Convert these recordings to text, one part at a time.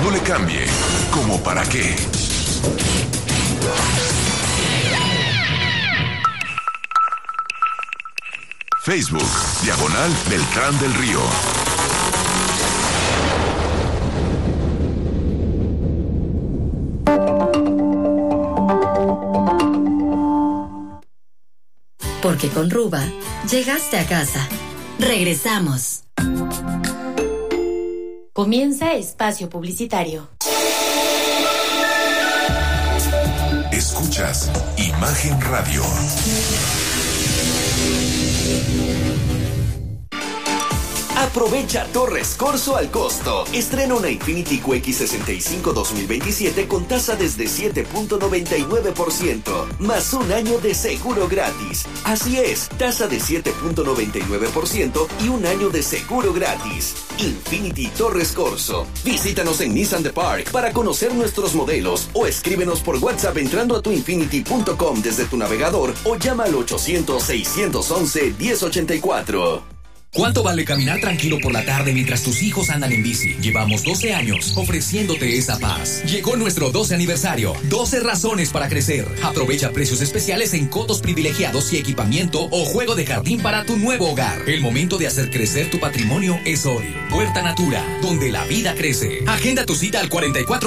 no le cambie. ¿Cómo para qué? Facebook, diagonal Beltrán del Río. Porque con Ruba llegaste a casa. Regresamos. Comienza espacio publicitario. Escuchas Imagen Radio. Aprovecha Torres Corso al costo. Estrena una Infiniti QX65 2027 con tasa desde 7.99%, más un año de seguro gratis. Así es, tasa de 7.99% y un año de seguro gratis. Infiniti Torres Corso. Visítanos en Nissan The Park para conocer nuestros modelos o escríbenos por WhatsApp entrando a tuinfinity.com desde tu navegador o llama al 800-611-1084. ¿Cuánto vale caminar tranquilo por la tarde mientras tus hijos andan en bici? Llevamos 12 años ofreciéndote esa paz. Llegó nuestro 12 aniversario. 12 razones para crecer. Aprovecha precios especiales en cotos privilegiados y equipamiento o juego de jardín para tu nuevo hogar. El momento de hacer crecer tu patrimonio es hoy. Puerta Natura, donde la vida crece. Agenda tu cita al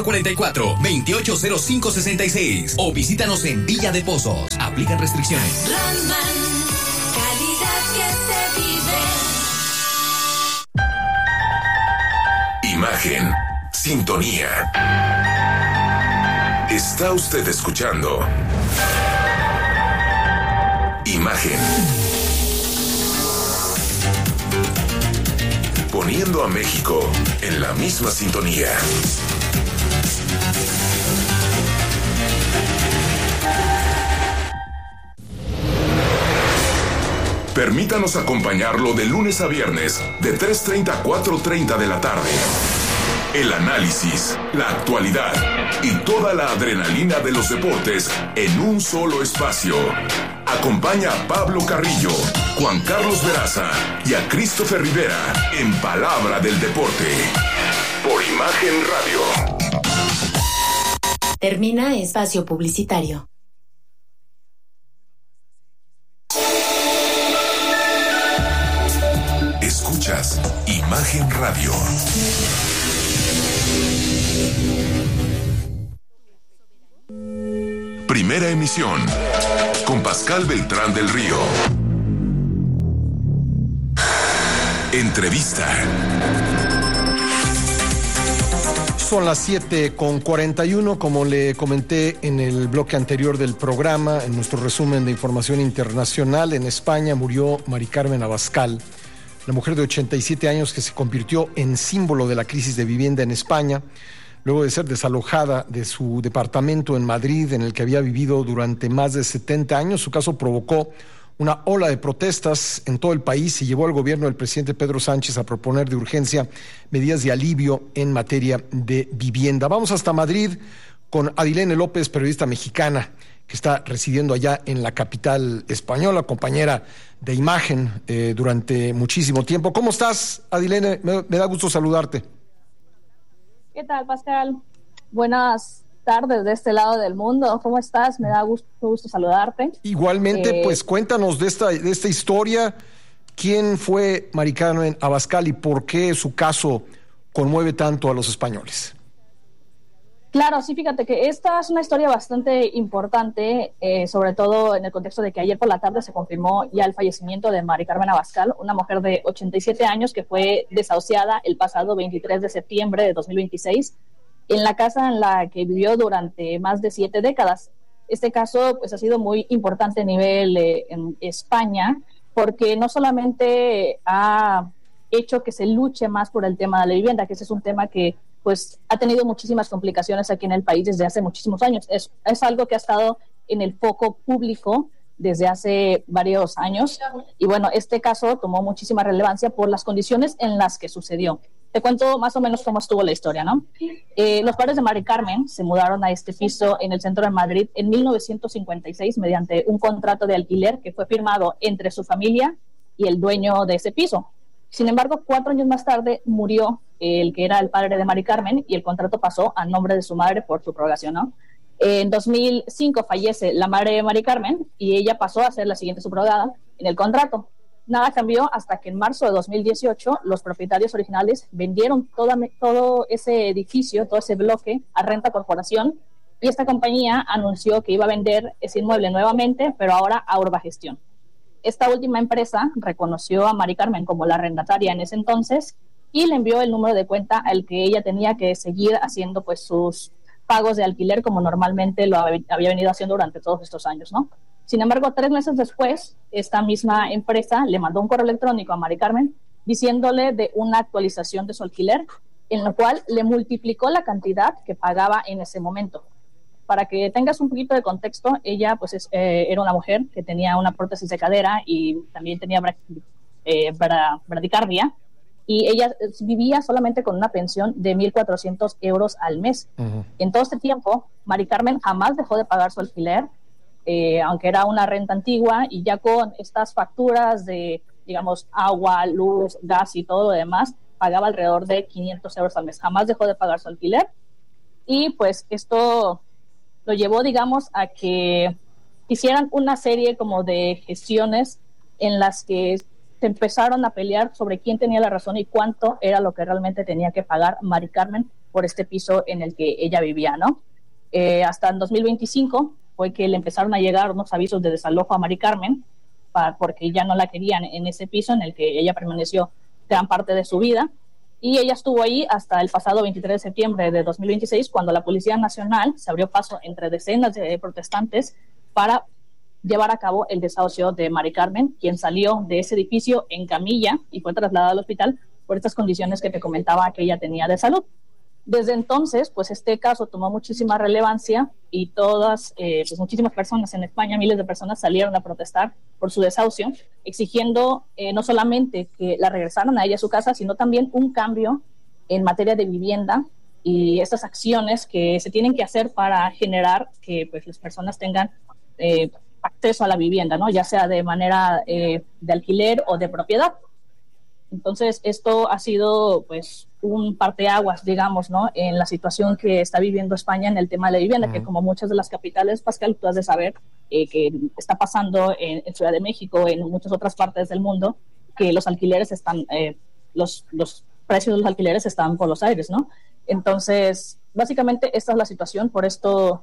4444-280566 o visítanos en Villa de Pozos. Aplican restricciones. Roman, calidad que se vive. Imagen, sintonía. Está usted escuchando Imagen. Poniendo a México en la misma sintonía. Permítanos acompañarlo de lunes a viernes, de 3:30 a 4:30 de la tarde. El análisis, la actualidad y toda la adrenalina de los deportes en un solo espacio. Acompaña a Pablo Carrillo, Juan Carlos Veraza y a Christopher Rivera en Palabra del Deporte. Por Imagen Radio. Termina espacio publicitario. Escuchas Imagen Radio. Primera emisión con Pascal Beltrán del Río. Entrevista. Son las 7:41, como le comenté en el bloque anterior del programa, en nuestro resumen de información internacional. En España murió Mari Carmen Abascal, la mujer de 87 años que se convirtió en símbolo de la crisis de vivienda en España, luego de ser desalojada de su departamento en Madrid, en el que había vivido durante más de 70 años. Su caso provocó una ola de protestas en todo el país y llevó al gobierno del presidente Pedro Sánchez a proponer de urgencia medidas de alivio en materia de vivienda. Vamos hasta Madrid con Adilene López, periodista mexicana que está residiendo allá en la capital española, compañera de Imagen durante muchísimo tiempo. ¿Cómo estás, Adilene? Me da gusto saludarte. ¿Qué tal, Pascal? Buenas tardes de este lado del mundo. ¿Cómo estás? Me da gusto saludarte. Igualmente, pues cuéntanos de esta historia. ¿Quién fue Mari Carmen Abascal y por qué su caso conmueve tanto a los españoles? Claro, sí, fíjate que esta es una historia bastante importante, sobre todo en el contexto de que ayer por la tarde se confirmó ya el fallecimiento de Mari Carmen Abascal, una mujer de 87 años que fue desahuciada el pasado 23 de septiembre de 2026 en la casa en la que vivió durante más de 7 décadas. Este caso pues ha sido muy importante a nivel en España, porque no solamente ha hecho que se luche más por el tema de la vivienda, que ese es un tema que pues ha tenido muchísimas complicaciones aquí en el país desde hace muchísimos años. Es algo que ha estado en el foco público desde hace varios años. Y bueno, este caso tomó muchísima relevancia por las condiciones en las que sucedió. Te cuento más o menos cómo estuvo la historia, ¿no? Los padres de Mari Carmen se mudaron a este piso en el centro de Madrid en 1956 mediante un contrato de alquiler que fue firmado entre su familia y el dueño de ese piso. Sin embargo, 4 años más tarde murió el que era el padre de Mari Carmen, y el contrato pasó a nombre de su madre por subrogación, ¿no? En 2005 fallece la madre de Mari Carmen y ella pasó a ser la siguiente subrogada en el contrato. Nada cambió hasta que en marzo de 2018 los propietarios originales vendieron todo ese edificio, todo ese bloque a Renta Corporación, y esta compañía anunció que iba a vender ese inmueble nuevamente, pero ahora a Urbagestión. Esta última empresa reconoció a Mari Carmen como la arrendataria en ese entonces y le envió el número de cuenta al que ella tenía que seguir haciendo pues sus pagos de alquiler como normalmente lo había venido haciendo durante todos estos años, ¿no? Sin embargo, 3 meses después, esta misma empresa le mandó un correo electrónico a Mari Carmen diciéndole de una actualización de su alquiler, en lo cual le multiplicó la cantidad que pagaba en ese momento. Para que tengas un poquito de contexto, ella pues era una mujer que tenía una prótesis de cadera y también tenía bradicardia, y ella vivía solamente con una pensión de 1.400 euros al mes. Uh-huh. En todo este tiempo, Mari Carmen jamás dejó de pagar su alquiler, aunque era una renta antigua, y ya con estas facturas de, digamos, agua, luz, gas y todo lo demás, pagaba alrededor de 500 euros al mes. Jamás dejó de pagar su alquiler, y pues esto lo llevó, digamos, a que hicieran una serie como de gestiones en las que se empezaron a pelear sobre quién tenía la razón y cuánto era lo que realmente tenía que pagar Mari Carmen por este piso en el que ella vivía, ¿no? Hasta en 2025 fue que le empezaron a llegar unos avisos de desalojo a Mari Carmen porque ya no la querían en ese piso en el que ella permaneció gran parte de su vida. Y ella estuvo ahí hasta el pasado 23 de septiembre de 2026, cuando la Policía Nacional se abrió paso entre decenas de protestantes para llevar a cabo el desahucio de Mari Carmen, quien salió de ese edificio en camilla y fue trasladada al hospital por estas condiciones que te comentaba que ella tenía de salud. Desde entonces, pues este caso tomó muchísima relevancia y pues muchísimas personas en España, miles de personas salieron a protestar por su desahucio, exigiendo no solamente que la regresaran a ella a su casa, sino también un cambio en materia de vivienda y estas acciones que se tienen que hacer para generar que pues las personas tengan acceso a la vivienda, ¿no? Ya sea de manera de alquiler o de propiedad. Entonces, esto ha sido pues un parteaguas, digamos, ¿no? En la situación que está viviendo España en el tema de la vivienda, uh-huh. Que como muchas de las capitales, Pascal, tú has de saber que está pasando en Ciudad de México, en muchas otras partes del mundo, que los alquileres están, los precios de los alquileres están por los aires, ¿no? Entonces, básicamente esta es la situación, por esto,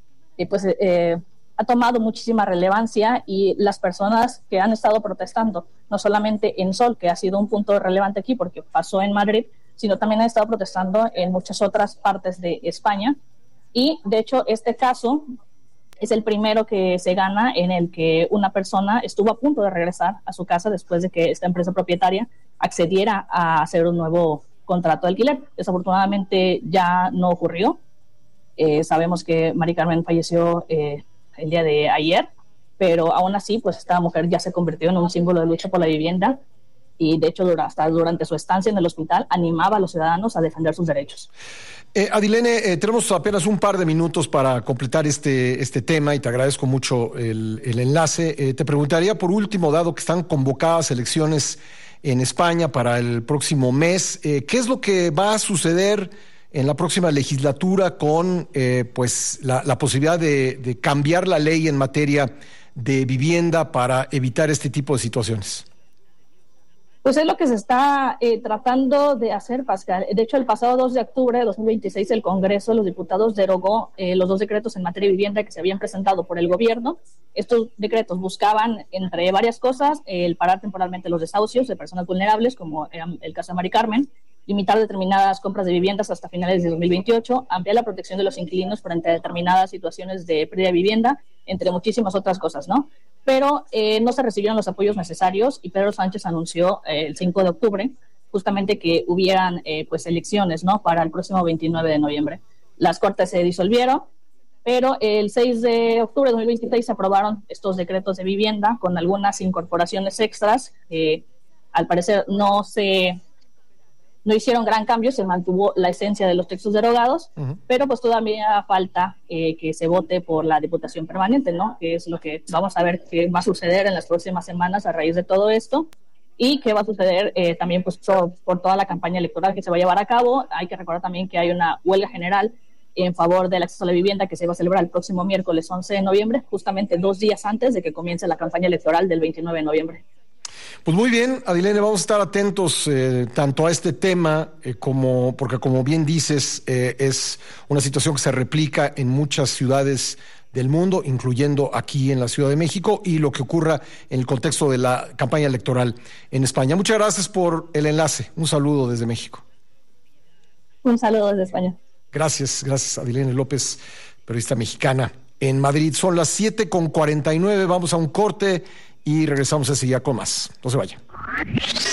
ha tomado muchísima relevancia y las personas que han estado protestando, no solamente en Sol, que ha sido un punto relevante aquí porque pasó en Madrid, sino también han estado protestando en muchas otras partes de España. Y de hecho este caso es el primero que se gana en el que una persona estuvo a punto de regresar a su casa después de que esta empresa propietaria accediera a hacer un nuevo contrato de alquiler. Desafortunadamente ya no ocurrió. Sabemos que Mari Carmen falleció el día de ayer, pero aún así pues esta mujer ya se convirtió en un símbolo de lucha por la vivienda y de hecho hasta durante su estancia en el hospital animaba a los ciudadanos a defender sus derechos. Adilene, tenemos apenas un par de minutos para completar este tema y te agradezco mucho el enlace. Te preguntaría por último, dado que están convocadas elecciones en España para el próximo mes, ¿qué es lo que va a suceder en la próxima legislatura con pues la posibilidad de cambiar la ley en materia de vivienda para evitar este tipo de situaciones? Pues es lo que se está tratando de hacer, Pascal. De hecho, el pasado 2 de octubre de 2026, el Congreso de los Diputados derogó los 2 decretos en materia de vivienda que se habían presentado por el gobierno. Estos decretos buscaban, entre varias cosas, el parar temporalmente los desahucios de personas vulnerables, como era el caso de Mari Carmen, limitar determinadas compras de viviendas hasta finales de 2028, ampliar la protección de los inquilinos frente a determinadas situaciones de pérdida de vivienda, entre muchísimas otras cosas, ¿no? Pero no se recibieron los apoyos necesarios y Pedro Sánchez anunció el 5 de octubre justamente que hubieran pues elecciones, ¿no? Para el próximo 29 de noviembre. Las cortes se disolvieron, pero el 6 de octubre de 2026 se aprobaron estos decretos de vivienda con algunas incorporaciones extras que al parecer no hicieron gran cambio, se mantuvo la esencia de los textos derogados, uh-huh. Pero pues todavía falta que se vote por la Diputación Permanente, ¿no? Que es lo que vamos a ver qué va a suceder en las próximas semanas a raíz de todo esto. y qué va a suceder también pues por toda la campaña electoral que se va a llevar a cabo. Hay que recordar también que hay una huelga general en favor del acceso a la vivienda que se va a celebrar el próximo miércoles 11 de noviembre, justamente 2 días antes de que comience la campaña electoral del 29 de noviembre. Pues muy bien, Adilene, vamos a estar atentos tanto a este tema porque como bien dices, es una situación que se replica en muchas ciudades del mundo, incluyendo aquí en la Ciudad de México, y lo que ocurra en el contexto de la campaña electoral en España. Muchas gracias por el enlace. Un saludo desde México. Un saludo desde España. Gracias, Adilene López, periodista mexicana en Madrid. Son las 7:49, vamos a un corte y regresamos enseguida con más. No se vayan.